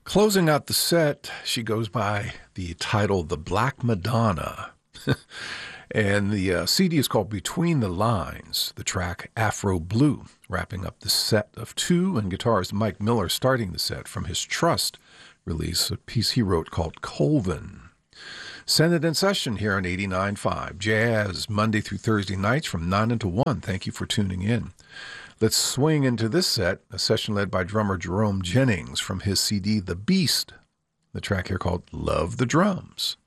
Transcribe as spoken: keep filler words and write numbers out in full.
Closing out the set, she goes by the title The Black Madonna. And the uh, C D is called Between the Lines, the track Afro Blue, wrapping up the set of two, and guitarist Mike Miller starting the set from his Trust release, a piece he wrote called Colvin. Send it in session here on eighty-nine point five Jazz, Monday through Thursday nights from nine until one. Thank you for tuning in. Let's swing into this set, a session led by drummer Jerome Jennings from his C D The Beast, the track here called Love the Drums.